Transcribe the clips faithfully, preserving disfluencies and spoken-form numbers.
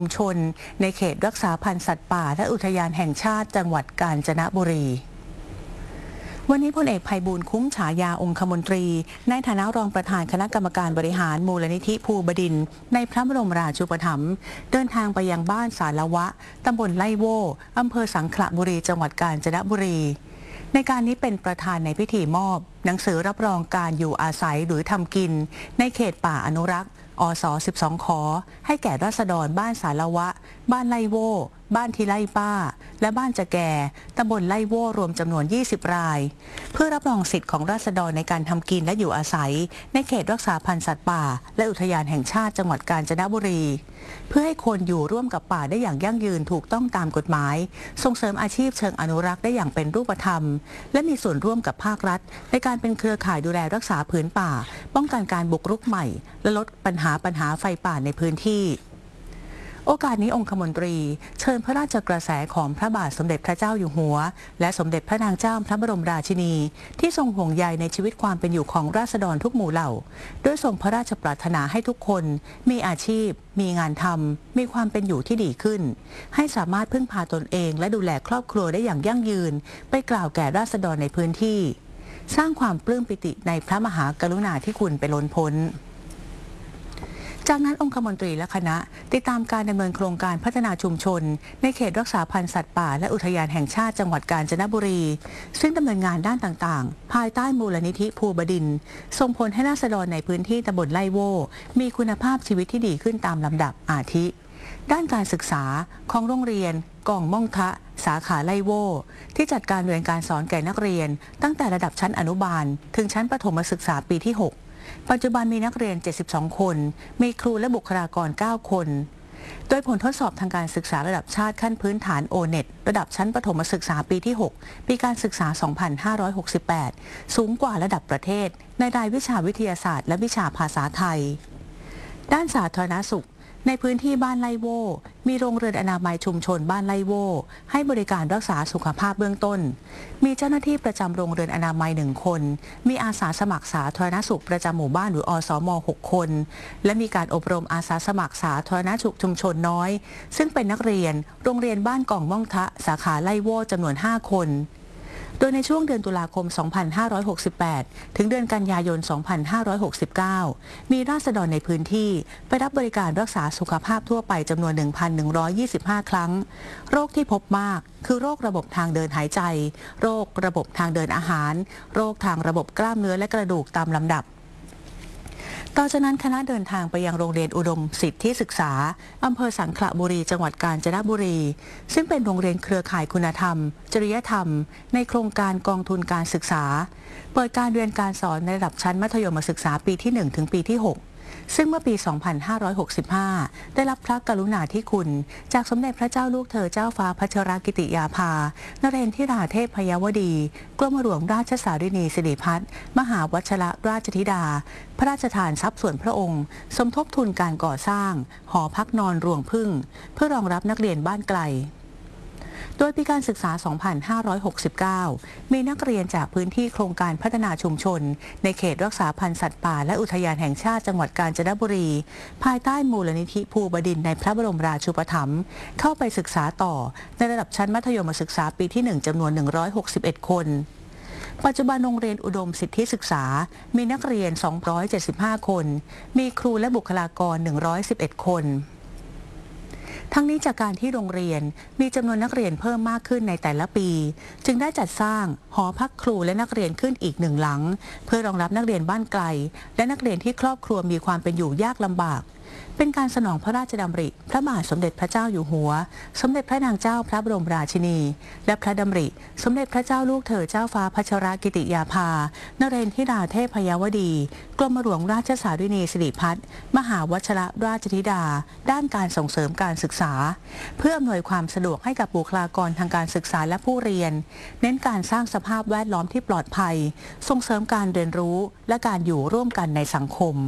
ชุมชนในเขตรักษาพันธุ์สัตว์ป่าและอุทยานแห่งชาติจังหวัดกาญจนบุรีวันนี้พลเอกไพบูลย์คุ้มฉายาองคมนตรีในฐานะรองประธานคณะกรรมการบริหารมูลนิธิภูบดินทร์ในพระบรมราชูปถัมภ์เดินทางไปยังบ้านสารวะตำบลไล่โว่อำเภอสังขละบุรีจังหวัดกาญจนบุรีในการนี้เป็นประธานในพิธีมอบหนังสือรับรองการอยู่อาศัยหรือทำกินในเขตป่าอนุรักษ์อสสิบสองขอให้แก่ราษฎรบ้านสารวะบ้านไล่โว่บ้านที่ไล่ป้าและบ้านจะแก่ตำบลไล่โว่รวมจำนวนยี่สิบรายเพื่อรับรองสิทธิ์ของราษฎรในการทำกินและอยู่อาศัยในเขตรักษาพันธุ์สัตว์ป่าและอุทยานแห่งชาติจังหวัดกาญจนบุรีเพื่อให้คนอยู่ร่วมกับป่าได้อย่างยั่งยืนถูกต้องตามกฎหมายส่งเสริมอาชีพเชิงอนุรักษ์ได้อย่างเป็นรูปธรรมและมีส่วนร่วมกับภาครัฐในการเป็นเครือข่ายดูแลรักษาผืนป่าป้องกันการบุกรุกใหม่และลดปัญหาปัญหาไฟป่าในพื้นที่โอกาสนี้องคมนตรีเชิญพระราชกระแสของพระบาทสมเด็จพระเจ้าอยู่หัวและสมเด็จพระนางเจ้าพระบรมราชินีที่ทรงห่วงใยในชีวิตความเป็นอยู่ของราษฎรทุกหมู่เหล่าโดยทรงพระราชปรารถนาให้ทุกคนมีอาชีพมีงานทำมีความเป็นอยู่ที่ดีขึ้นให้สามารถพึ่งพาตนเองและดูแลครอบครัวได้อย่างยั่งยืนไปกล่าวแก่ราษฎรในพื้นที่สร้างความปลื้มปิติในพระมหากรุณาธิคุณไปล้นพ้นจากนั้นองคมนตรีและคณะติดตามการดำเนินโครงการพัฒนาชุมชนในเขตรักษาพันธุ์สัตว์ป่าและอุทยานแห่งชาติจังหวัดกาญจนบุรีซึ่งดำเนินงานด้านต่างๆภายใต้มูลนิธิภูบดินทร์ส่งผลให้ราษฎรในพื้นที่ตำบลไล่โว่มีคุณภาพชีวิตที่ดีขึ้นตามลำดับอาทิด้านการศึกษาของโรงเรียนกองม่องทะสาขาไล่โว่ที่จัดการเรียนการสอนแก่นักเรียนตั้งแต่ระดับชั้นอนุบาลถึงชั้นประถมศึกษาปีที่หกปัจจุบันมีนักเรียนเจ็ดสิบสองคนมีครูและบุคลากรเก้าคนโดยผลทดสอบทางการศึกษาระดับชาติขั้นพื้นฐาน โอ เน็ต ระดับชั้นประถมศึกษาปีที่หกปีการศึกษา สองพันห้าร้อยหกสิบแปด สูงกว่าระดับประเทศในรายวิชาวิทยาศาสตร์และวิชาภาษาไทยด้านสาธารณสุขในพื้นที่บ้านไล่โว่มีโรงเรือนอนามัยชุมชนบ้านไล่โว่ให้บริการรักษาสุขภาพเบื้องต้นมีเจ้าหน้าที่ประจำโรงเรือนอนามัยหนึ่งคนมีอาสาสมัครสาธารณสุขประจำหมู่บ้านหรืออสมหกคนและมีการอบรมอาสาสมัครสาธารณสุขชุมชนน้อยซึ่งเป็นนักเรียนโรงเรียนบ้านกองม่องทะสาขาไล่โว่จำนวนห้าคนโดยในช่วงเดือนตุลาคม สองพันห้าร้อยหกสิบแปด ถึงเดือนกันยายน สองพันห้าร้อยหกสิบเก้า มีราษฎรในพื้นที่ไปรับบริการรักษาสุขภาพทั่วไปจำนวน หนึ่งพันหนึ่งร้อยยี่สิบห้า ครั้งโรคที่พบมากคือโรคระบบทางเดินหายใจ โรคระบบทางเดินอาหารโรคทางระบบกล้ามเนื้อและกระดูกตามลำดับต่อจากนั้นคณะเดินทางไปยังโรงเรียนอุดมสิทธิศึกษาอำเภอสังขละบุรีจังหวัดกาญจนบุรีซึ่งเป็นโรงเรียนเครือข่ายคุณธรรมจริยธรรมในโครงการกองทุนการศึกษาเปิดการเรียนการสอนในระดับชั้นมัธยมศึกษาปีที่หนึ่งถึงปีที่หกซึ่งเมื่อปี สองพันห้าร้อยหกสิบห้า ได้รับพระกรุณาธิคุณจากสมเด็จพระเจ้าลูกเธอเจ้าฟ้าพัชรกิติยาภานเรนทิราเทพพยวดีกรมหลวงราชสารินีสิริพัฒน์มหาวชรราชธิดาพระราชทานทรัพย์ส่วนพระองค์สมทบทุนการก่อสร้างหอพักนอนรวงพึ่งเพื่อรองรับนักเรียนบ้านไกลโดยปีการศึกษา สองพันห้าร้อยหกสิบเก้า มีนักเรียนจากพื้นที่โครงการพัฒนาชุมชนในเขตรักษาพันธุ์สัตว์ป่าและอุทยานแห่งชาติจังหวัดกาญจนบุรีภายใต้มูลนิธิภูบดินทร์ในพระบรมราชูปถัมภ์เข้าไปศึกษาต่อในระดับชั้นมัธยมศึกษาปีที่หนึ่งจำนวน หนึ่งร้อยหกสิบเอ็ด คนปัจจุบันโรงเรียนอุดมสิทธิศึกษามีนักเรียน สองร้อยเจ็ดสิบห้า คนมีครูและบุคลากร หนึ่งร้อยสิบเอ็ด คนทั้งนี้จากการที่โรงเรียนมีจำนวนนักเรียนเพิ่มมากขึ้นในแต่ละปีจึงได้จัดสร้างหอพักครูและนักเรียนขึ้นอีกหนึ่งหลังเพื่อรองรับนักเรียนบ้านไกลและนักเรียนที่ครอบครัวมีความเป็นอยู่ยากลำบากเป็นการสนองพระราชดำริพระบาทสมเด็จพระเจ้าอยู่หัวสมเด็จพระนางเจ้าพระบรมราชินีและพระดำริสมเด็จพระเจ้าลูกเธอเจ้าฟ้าพัชรกิติยาภานเรนทิราเทพพยวดีกรมหลวงราชสารินีสิริพัฒน์มหาวชรราชธิดาด้านการส่งเสริมการศึกษาเพื่ออำนวยความสะดวกให้กับบุคลากรทางการศึกษาและผู้เรียนเน้นการสร้างสภาพแวดล้อมที่ปลอดภัยส่งเสริมการเรียนรู้และการอยู่ร่วมกันในสังคม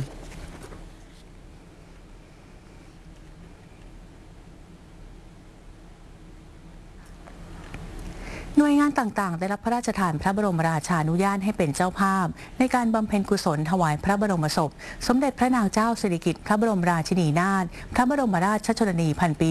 หน่วยงานต่างๆได้รับพระราชทานพระบรมราชานุญาตให้เป็นเจ้าภาพในการบำเพ็ญกุศลถวายพระบรมศพสมเด็จพระนางเจ้าสิริกิติ์พระบรมราชินีนาถพระบรมราชชนนีพันปี